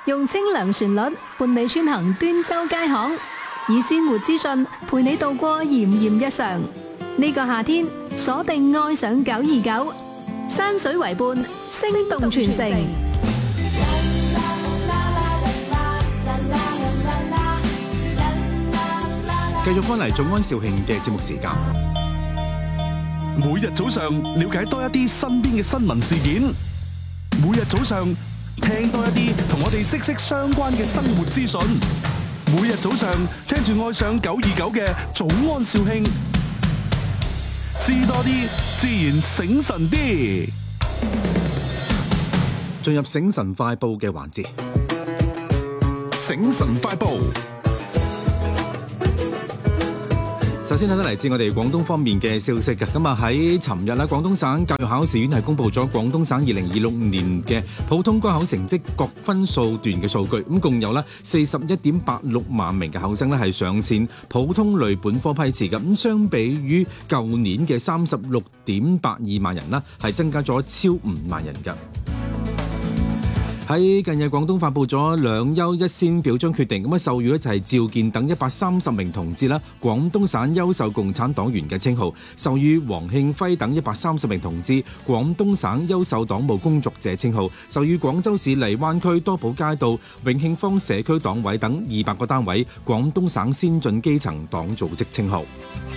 用清涼旋律伴你穿行端州街巷，以鮮活資訊陪你度過炎炎日常。呢個夏天，鎖定愛上929，山水為伴，聲動全城。 繼續翻嚟做安肇慶嘅節目時間， 每日早上了解多一啲身邊嘅新聞事件，每日早上聽多一啲同我哋息息相關嘅生活資訊，每日早上聽住愛上929嘅早安肇慶，知多啲，自然醒神啲。 進入醒神快報嘅環節， 醒神快報。 首先睇得嚟自我哋廣東方面嘅消息嘅，咁啊喺尋日啦，廣東省教育考試院係公布咗廣東省2026年嘅普通高考成績各分數段嘅數據，咁共有咧41.86萬名嘅考生咧係上線普通類本科批次嘅，咁相比於舊年嘅36.82萬人啦，係增加咗超5萬人㗎。喺近日，廣東發布咗兩優一先表彰決定，咁啊授予咧就係趙健等130名同志啦，廣東省優秀共產黨員嘅稱號；授予黃慶輝等130名同志，廣東省優秀黨務工作者稱號；授予廣州市荔灣區多寶街道永慶坊社區黨委等200個單位，廣東省先進基層黨組織稱號。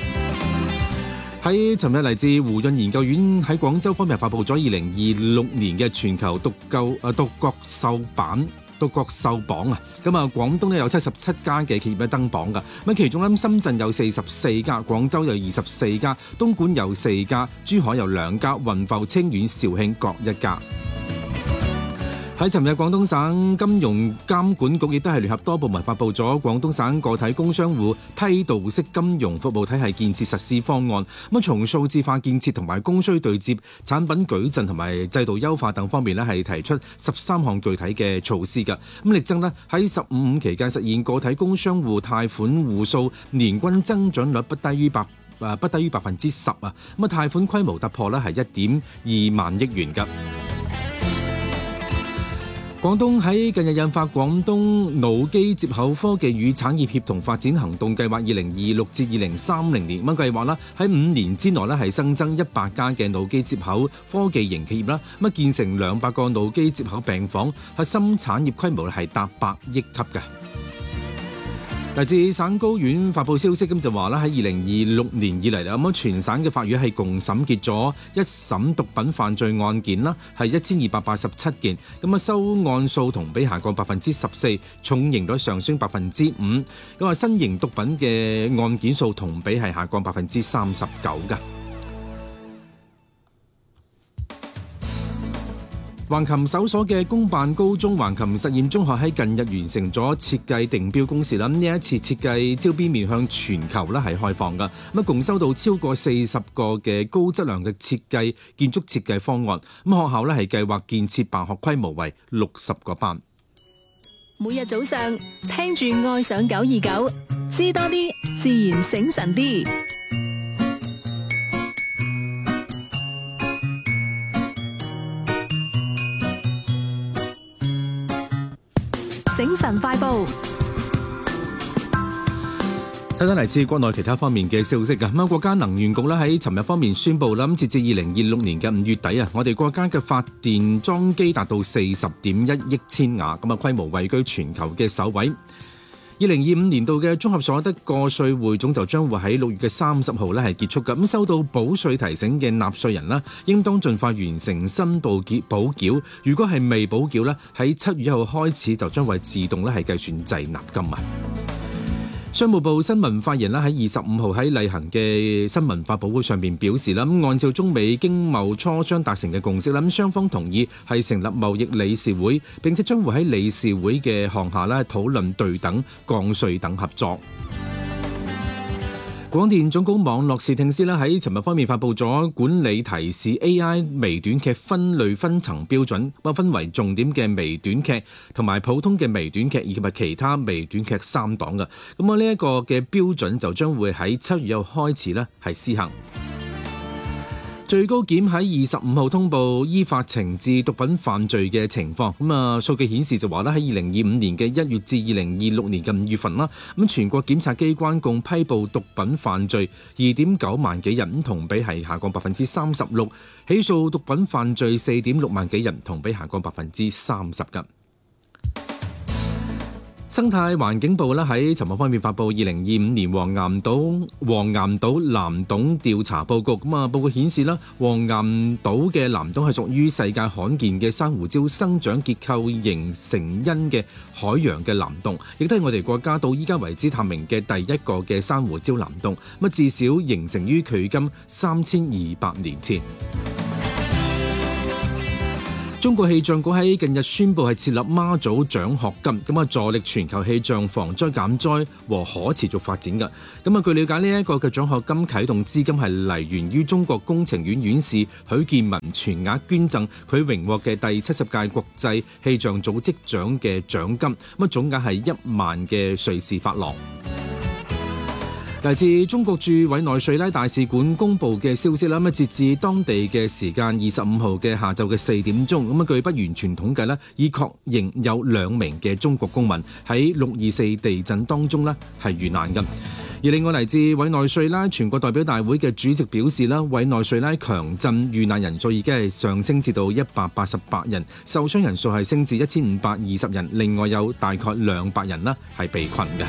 喺尋日嚟自胡潤研究院喺廣州方面發布咗2026年嘅全球獨角獸榜啊，咁啊廣東咧有77家嘅企業咧登榜噶，咁其中咧深圳有44家，廣州有24家，東莞有4家，珠海有2家，雲浮、清遠、肇慶各1家。喺尋日，廣東省金融監管局亦都係聯合多部門發布咗廣東省個體工商戶梯度式金融服務體系建設實施方案。咁從數字化建設同埋供需對接、產品矩陣同埋制度優化等方面咧，係提出13項具體嘅措施㗎。咁力爭咧喺15期間實現個體工商戶貸款戶數年均增長率不低於10%啊。咁啊貸款規模突破咧係1.2萬億元㗎。廣東喺近日印發廣東腦機接口科技與產業協同發展行動計劃2026至2030年，咁計劃啦喺5年之內咧係新增100間嘅腦機接口科技型企業啦，咁建成200個腦機接口病房，核心產業規模係達100億級嘅。嚟自省高院發布消息，咁就話啦喺2026年以嚟啦，咁全省嘅法院係共審結咗一審毒品犯罪案件啦，係1287件，咁啊收案數同比下降14%，重刑率上升5%，咁啊新型毒品嘅案件數同比係下降39%㗎。橫琴首所嘅公辦高中橫琴實驗中學喺近日完成咗設計定標公示啦。呢一次設計招標面向全球啦係開放㗎，咁共收到超過40個嘅高質量嘅設計建築設計方案。咁學校咧係計劃建設辦學規模為60個班。 每日早上聽住愛上929，知多啲，自然醒神啲。醒神快報， 睇睇嚟自國內其他方面嘅消息㗎。咁國家能源局咧喺尋日方面宣布啦，咁截至2026年嘅5月底啊，我哋國家嘅發電裝機達到40.1億千瓦，咁啊規模位居全球嘅首位。2025年度嘅綜合所得個稅匯總就將會喺6月嘅30號咧係結束嘅。咁收到補稅提醒嘅納稅人啦，應當盡快完成申報補繳。如果係未補繳咧，喺7月1號開始就將會自動咧係計算滯納金啊。商務部新聞發言人喺25號喺例行嘅新聞發佈會上面表示啦，咁按照中美經貿磋商達成嘅共識啦，咁雙方同意係成立貿易理事會，並且將會喺理事會嘅項下咧討論對等、降稅等合作。廣電總局網絡視聽師喺尋日方面發布咗管理提示 AI 微短劇分類分層標準，分為重點嘅微短劇同埋普通嘅微短劇以及其他微短劇3檔嘅。咁呢一個嘅標準就將會喺7月1號開始係施行。 最高檢喺25號通報依法懲治毒品犯罪嘅情況。數據顯示就話咧，喺2025年嘅1月至2026年嘅5月份啦，全國檢察機關共批捕毒品犯罪2.9萬幾人，同比係下降36%，起訴毒品犯罪4.6萬幾人，同比下降30%㗎。生態環境部咧喺尋日方面發布2025年黃岩島藍洞調查報告。報告顯示啦，黃岩島嘅藍洞係屬於世界罕見嘅珊瑚礁生長結構形成因嘅海洋嘅藍洞，亦都係我哋國家到依家為止探明嘅第一個嘅珊瑚礁藍洞。至少形成於距今3200年前。中國氣象局喺近日宣布係設立媽祖獎學金，助力全球氣象防災減災和可持續發展嘅。據了解，呢一個嘅獎學金啟動資金係嚟源於中國工程院院士許建文全額捐贈佢榮獲嘅第70屆國際氣象組織獎嘅獎金，總額係1萬嘅瑞士法郎。嚟自中國駐委內瑞拉大使館公佈嘅消息啦，截至當地嘅時間25號嘅下晝嘅4點鐘，據不完全統計咧，已確認有2名嘅中國公民喺624地震當中咧係遇難嘅。而另外嚟自委內瑞拉全國代表大會嘅主席表示啦，委內瑞拉強震遇難人數已經係上升至到188人，受傷人數係升至1520人，另外有大概200人啦係被困嘅。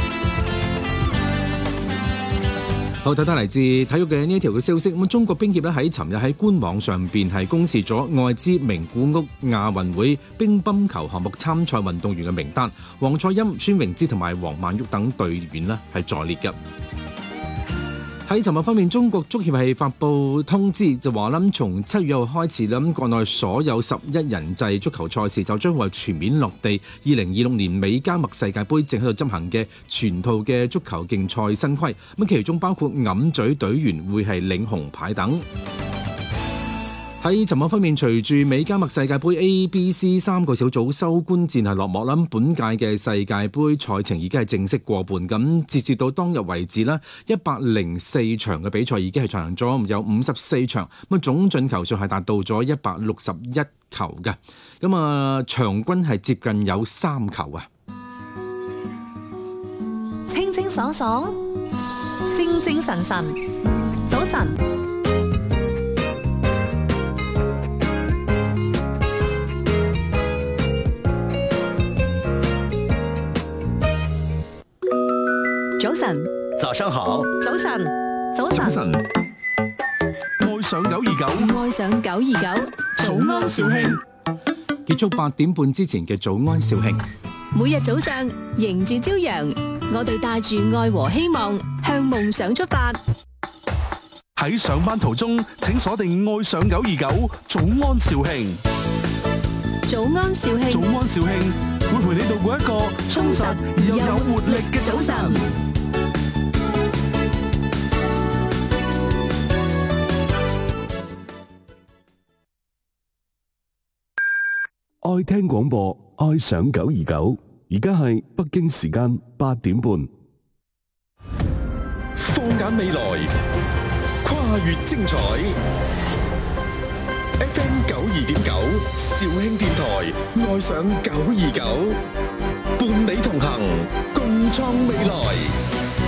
好，睇睇嚟自體育嘅呢一條嘅消息。中國冰協咧喺尋日喺官網上邊係公示咗愛知名古屋亞運會乒乓球項目參賽運動員嘅名單，王賽欽、孫穎芝同埋王曼昱等隊員呢係在列嘅。喺尋日方面，中國足協係發布通知，就話啦，從7月1號開始啦，國內所有11人制足球賽事就將會全面落地2026年美加墨世界盃正喺度執行嘅全套嘅足球競賽新規，其中包括揞嘴隊員會係領紅牌等。喺尋日方面，隨住美加墨世界盃 A、B、C 3個小組收官戰係落幕啦，本屆嘅世界盃賽程已經係正式過半咁，截至到當日為止啦，104場嘅比賽已經係進行咗，有54場，總進球數係達到咗161球嘅，場均係接近有3球啊！ 清清爽爽，精精神神，早晨。早晨， 早上好， 早晨，早晨， 早晨，愛上929， 愛上929，早安小慶， 結束8點半之前嘅早安小慶。 每日早上迎住朝陽，我哋帶住愛和希望，向夢想出發。 喺上班途中，請鎖定愛上929，早安小慶， 早安小慶， 早安小慶，會陪你度過一個充實而又有活力嘅早晨。 愛聽廣播，愛上929。而家係北京時間8點半。 放眼未來，跨越精彩。FM 92.9，肇慶電台，愛上929，伴你同行，共創未來。